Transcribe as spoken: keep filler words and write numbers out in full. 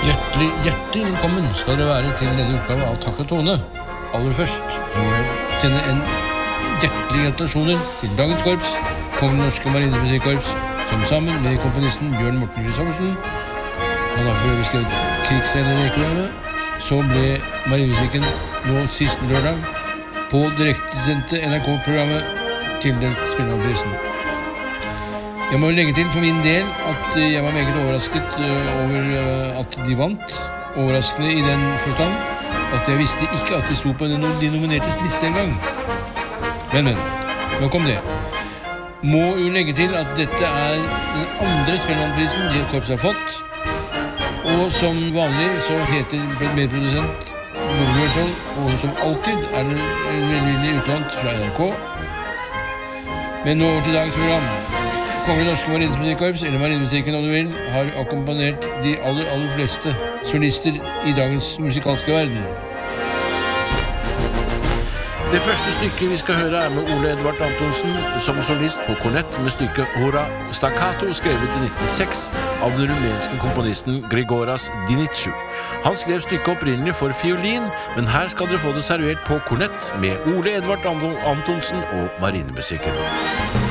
Hjertelig, hjertelig velkommen skal dere være til denne utgave av Takk og Tone. Aller først så må jeg sende en hjertelig gratulasjoner til dagens korps, Kongen Norske Marinemusikkorps, som sammen med komponisten Bjørn Morten Kristoffersen, han har for øvrig skrevet Krigsseilerne i Requiem, så ble marinemusikken nå sist lørdag på direktesendte N R K-programmet tildelt Spellemannprisen. Jeg må legge til for min del at jeg var meget overrasket over at de vant. Overraskende i den forstand at jeg visste ikke at de sto på de nominertes liste en gang. Men, men, nok om det. Må jo legge til at dette er den andre Spellemannprisen de korpset har fått. Og som vanlig så heter medprodusent Nordmjørnsson, og som alltid er det velvillig utlånt fra N R K. Men nå over til dagens program. Kongen Norske Marinemusikkorps, eller Marinemusikken om du vil, har akkompagnert de aller, aller fleste solister i dagens musikalske verden. Det første stykket vi skal høre er med Ole Edvard Antonsen som solist på kornett med stykket Hora Staccato, skrevet i nitten null seks av den rumenske komponisten Grigoras Dinicu. Han skrev stykket opprinnelig for fiolin, men her skal dere få det servert på kornett med Ole Edvard Antonsen og Marinemusikken.